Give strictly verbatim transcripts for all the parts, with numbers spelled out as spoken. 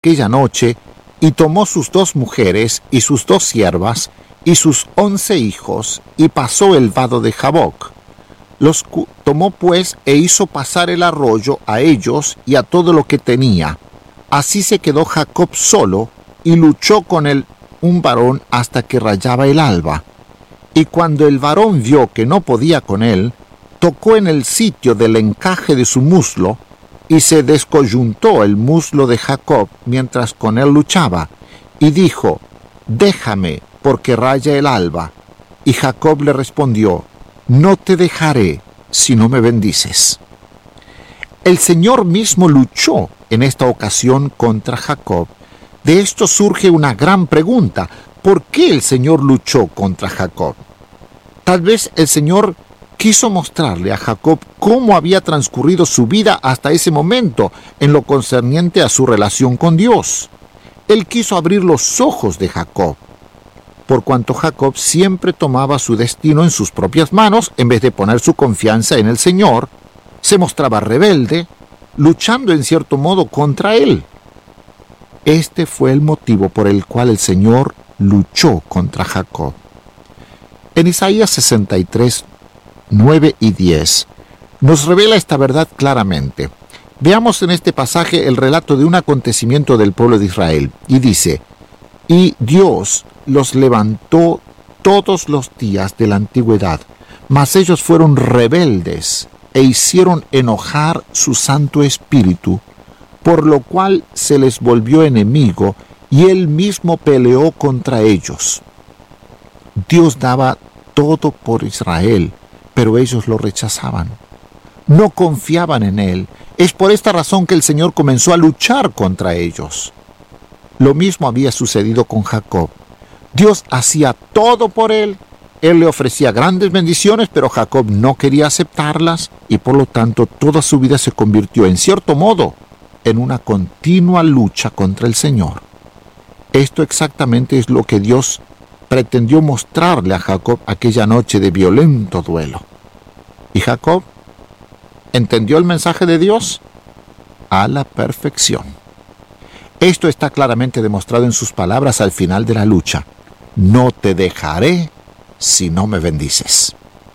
aquella noche y tomó sus dos mujeres y sus dos siervas y sus once hijos y pasó el vado de Jaboc. Los tomó pues e hizo pasar el arroyo a ellos y a todo lo que tenía. Así se quedó Jacob solo y luchó con él un varón hasta que rayaba el alba. Y cuando el varón vio que no podía con él, tocó en el sitio del encaje de su muslo, y se descoyuntó el muslo de Jacob mientras con él luchaba, y dijo: déjame, porque raya el alba. Y Jacob le respondió: no te dejaré si no me bendices. El Señor mismo luchó en esta ocasión contra Jacob. De esto surge una gran pregunta: ¿por qué el Señor luchó contra Jacob? Tal vez el Señor quiso mostrarle a Jacob cómo había transcurrido su vida hasta ese momento en lo concerniente a su relación con Dios. Él quiso abrir los ojos de Jacob, por cuanto Jacob siempre tomaba su destino en sus propias manos en vez de poner su confianza en el Señor. Se mostraba rebelde, luchando en cierto modo contra él. Este fue el motivo por el cual el Señor luchó contra Jacob. En Isaías sesenta y tres, nueve y diez, nos revela esta verdad claramente. Veamos en este pasaje el relato de un acontecimiento del pueblo de Israel, y dice: y Dios los levantó todos los días de la antigüedad, mas ellos fueron rebeldes e hicieron enojar su Santo Espíritu, por lo cual se les volvió enemigo, y él mismo peleó contra ellos. Dios daba todo por Israel, pero ellos lo rechazaban. No confiaban en él. Es por esta razón que el Señor comenzó a luchar contra ellos. Lo mismo había sucedido con Jacob. Dios hacía todo por él. Él le ofrecía grandes bendiciones, pero Jacob no quería aceptarlas, y por lo tanto toda su vida se convirtió, en cierto modo, en una continua lucha contra el Señor. Esto exactamente es lo que Dios pretendió mostrarle a Jacob aquella noche de violento duelo. ¿Y Jacob entendió el mensaje de Dios? A la perfección. Esto está claramente demostrado en sus palabras al final de la lucha: no te dejaré si no me bendices.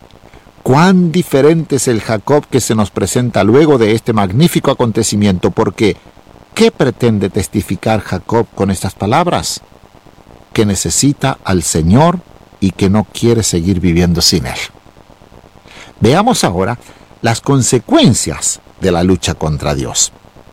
Cuán diferente es el Jacob que se nos presenta luego de este magnífico acontecimiento, porque ¿qué pretende testificar Jacob con estas palabras? Que necesita al Señor y que no quiere seguir viviendo sin él. Veamos ahora las consecuencias de la lucha contra Dios.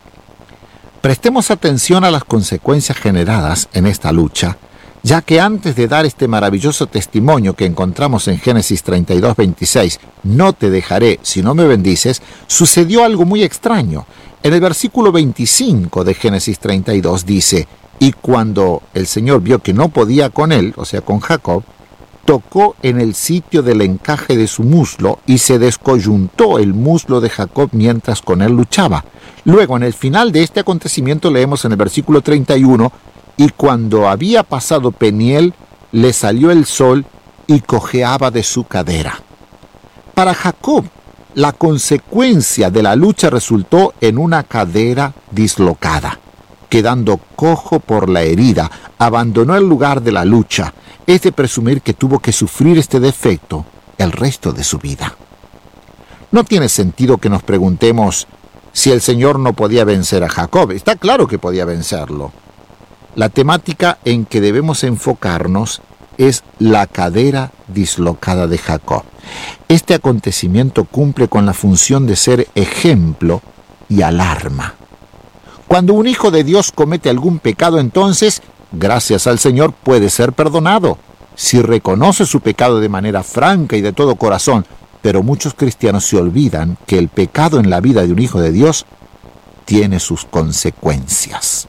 Prestemos atención a las consecuencias generadas en esta lucha, ya que antes de dar este maravilloso testimonio que encontramos en Génesis treinta y dos, veintiséis, no te dejaré si no me bendices, sucedió algo muy extraño. En el versículo veinticinco de Génesis treinta y dos dice: y cuando el Señor vio que no podía con él, o sea con Jacob, tocó en el sitio del encaje de su muslo y se descoyuntó el muslo de Jacob mientras con él luchaba. Luego, en el final de este acontecimiento, leemos en el versículo treinta y uno: y cuando había pasado Peniel, le salió el sol y cojeaba de su cadera. Para Jacob, la consecuencia de la lucha resultó en una cadera dislocada. Quedando cojo por la herida, abandonó el lugar de la lucha. Es de presumir que tuvo que sufrir este defecto el resto de su vida. No tiene sentido que nos preguntemos si el Señor no podía vencer a Jacob. Está claro que podía vencerlo. La temática en que debemos enfocarnos es la cadera dislocada de Jacob. Este acontecimiento cumple con la función de ser ejemplo y alarma. Cuando un hijo de Dios comete algún pecado, entonces, gracias al Señor, puede ser perdonado, si reconoce su pecado de manera franca y de todo corazón. Pero muchos cristianos se olvidan que el pecado en la vida de un hijo de Dios tiene sus consecuencias.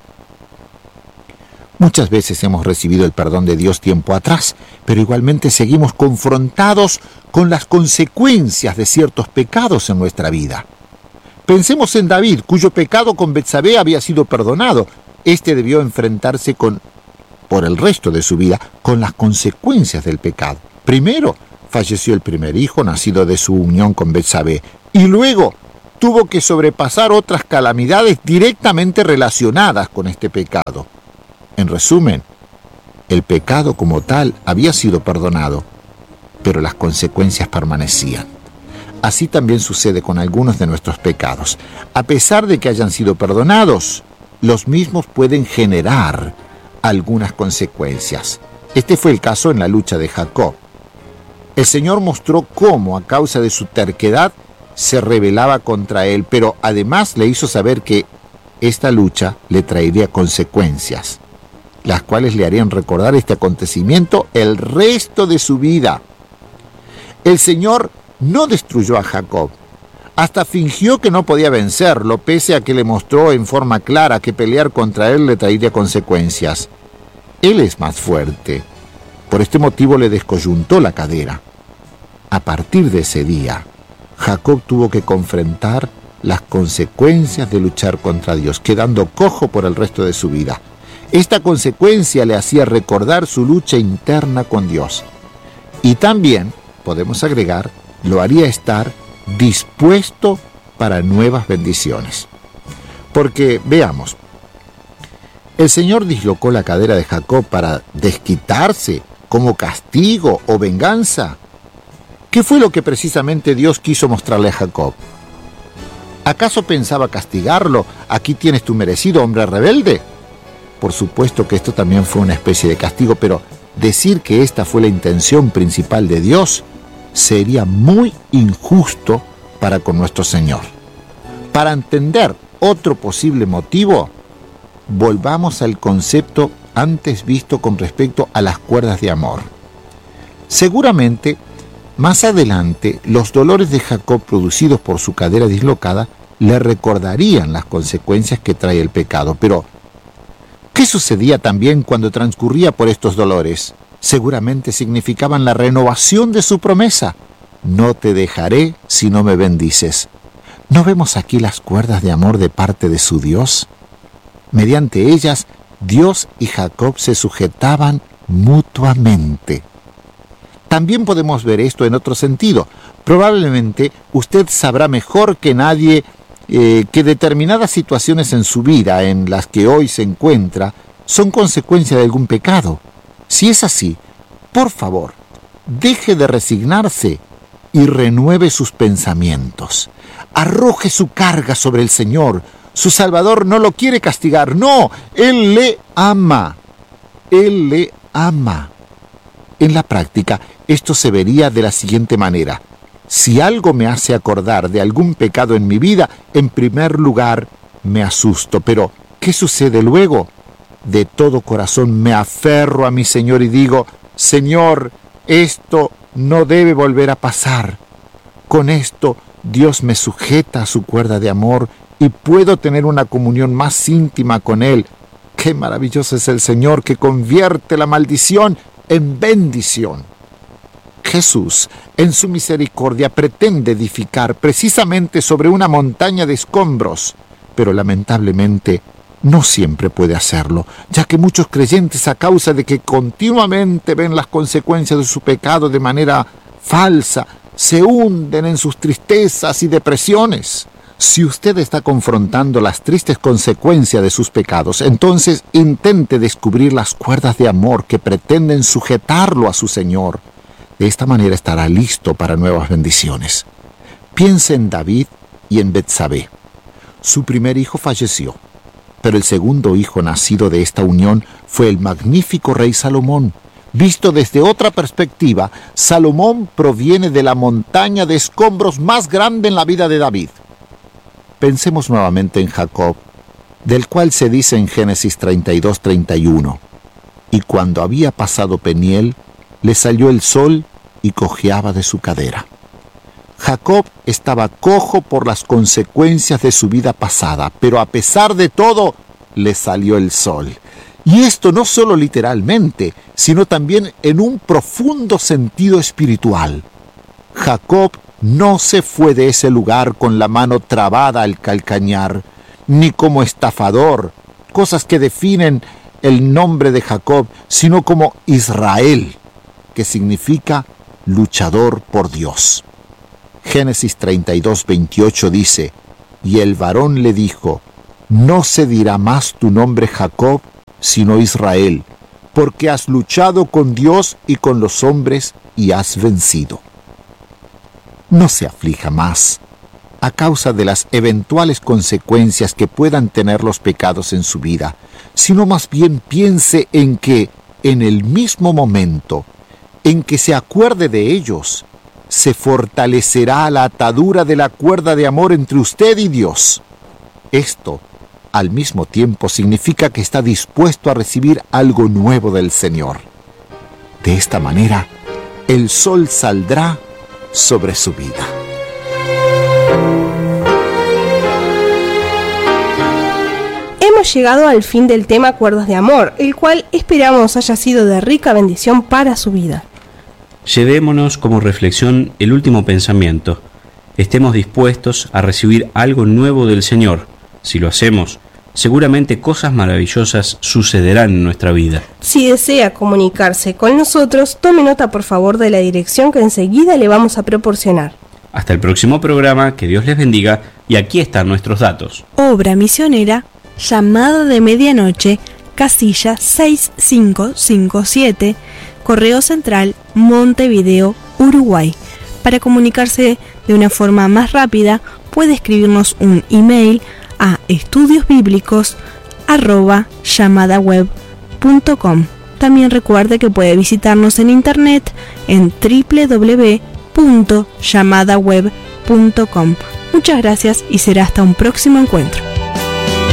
Muchas veces hemos recibido el perdón de Dios tiempo atrás, pero igualmente seguimos confrontados con las consecuencias de ciertos pecados en nuestra vida. Pensemos en David, cuyo pecado con Betsabé había sido perdonado. Este debió enfrentarse con, por el resto de su vida, con las consecuencias del pecado. Primero, falleció el primer hijo nacido de su unión con Betsabé, y luego tuvo que sobrepasar otras calamidades directamente relacionadas con este pecado. En resumen, el pecado como tal había sido perdonado, pero las consecuencias permanecían. Así también sucede con algunos de nuestros pecados. A pesar de que hayan sido perdonados, los mismos pueden generar algunas consecuencias. Este fue el caso en la lucha de Jacob. El Señor mostró cómo, a causa de su terquedad, se rebelaba contra él, pero además le hizo saber que esta lucha le traería consecuencias, las cuales le harían recordar este acontecimiento el resto de su vida. El Señor no destruyó a Jacob, hasta fingió que no podía vencerlo, pese a que le mostró en forma clara que pelear contra él le traería consecuencias. Él es más fuerte. Por este motivo le descoyuntó la cadera. A partir de ese día, Jacob tuvo que confrontar las consecuencias de luchar contra Dios, quedando cojo por el resto de su vida. Esta consecuencia le hacía recordar su lucha interna con Dios. Y también, podemos agregar, lo haría estar dispuesto para nuevas bendiciones. Porque, veamos, el Señor dislocó la cadera de Jacob para desquitarse como castigo o venganza. ¿Qué fue lo que precisamente Dios quiso mostrarle a Jacob? ¿Acaso pensaba castigarlo? Aquí tienes tu merecido, hombre rebelde. Por supuesto que esto también fue una especie de castigo, pero decir que esta fue la intención principal de Dios sería muy injusto para con nuestro Señor. Para entender otro posible motivo, volvamos al concepto antes visto con respecto a las cuerdas de amor. Seguramente, más adelante, los dolores de Jacob producidos por su cadera dislocada le recordarían las consecuencias que trae el pecado. Pero, ¿qué sucedía también cuando transcurría por estos dolores? Seguramente significaban la renovación de su promesa. No te dejaré si no me bendices. ¿No vemos aquí las cuerdas de amor de parte de su Dios? Mediante ellas, Dios y Jacob se sujetaban mutuamente. También podemos ver esto en otro sentido. Probablemente usted sabrá mejor que nadie eh, que determinadas situaciones en su vida en las que hoy se encuentra son consecuencia de algún pecado. Si es así, por favor, deje de resignarse y renueve sus pensamientos. Arroje su carga sobre el Señor. Su Salvador no lo quiere castigar. No, Él le ama. Él le ama. En la práctica, esto se vería de la siguiente manera. Si algo me hace acordar de algún pecado en mi vida, en primer lugar me asusto. Pero, ¿qué sucede luego? De todo corazón me aferro a mi Señor y digo, Señor, esto no debe volver a pasar. Con esto, Dios me sujeta a su cuerda de amor y puedo tener una comunión más íntima con Él. ¡Qué maravilloso es el Señor que convierte la maldición en bendición! Jesús, en su misericordia, pretende edificar precisamente sobre una montaña de escombros, pero lamentablemente no siempre puede hacerlo, ya que muchos creyentes, a causa de que continuamente ven las consecuencias de su pecado de manera falsa, se hunden en sus tristezas y depresiones. Si usted está confrontando las tristes consecuencias de sus pecados, entonces intente descubrir las cuerdas de amor que pretenden sujetarlo a su Señor. De esta manera estará listo para nuevas bendiciones. Piense en David y en Betsabé. Su primer hijo falleció, pero el segundo hijo nacido de esta unión fue el magnífico rey Salomón. Visto desde otra perspectiva, Salomón proviene de la montaña de escombros más grande en la vida de David. Pensemos nuevamente en Jacob, del cual se dice en Génesis treinta y dos, treinta y uno, y cuando había pasado Peniel, le salió el sol y cojeaba de su cadera. Jacob estaba cojo por las consecuencias de su vida pasada, pero a pesar de todo, le salió el sol. Y esto no solo literalmente, sino también en un profundo sentido espiritual. Jacob no se fue de ese lugar con la mano trabada al calcañar, ni como estafador, cosas que definen el nombre de Jacob, sino como Israel, que significa luchador por Dios. Génesis treinta y dos, veintiocho dice, Y el varón le dijo: no se dirá más tu nombre Jacob, sino Israel, porque has luchado con Dios y con los hombres y has vencido. No se aflija más a causa de las eventuales consecuencias que puedan tener los pecados en su vida, sino más bien piense en que, en el mismo momento en que se acuerde de ellos, se fortalecerá la atadura de la cuerda de amor entre usted y Dios. Esto, al mismo tiempo, significa que está dispuesto a recibir algo nuevo del Señor. De esta manera, el sol saldrá sobre su vida. Hemos llegado al fin del tema Cuerdas de Amor, el cual esperamos haya sido de rica bendición para su vida. Llevémonos como reflexión el último pensamiento. Estemos dispuestos a recibir algo nuevo del Señor. Si lo hacemos, seguramente cosas maravillosas sucederán en nuestra vida. Si desea comunicarse con nosotros, tome nota por favor de la dirección que enseguida le vamos a proporcionar. Hasta el próximo programa, que Dios les bendiga, y aquí están nuestros datos. Obra misionera, Llamada de Medianoche, casilla seis cinco cinco siete, Correo Central, Montevideo, Uruguay. Para comunicarse de una forma más rápida, puede escribirnos un email a estudiosbíblicos arroba llamadaweb punto com. También recuerde que puede visitarnos en internet en doble u doble u doble u punto llamadaweb punto com. Muchas gracias y será hasta un próximo encuentro.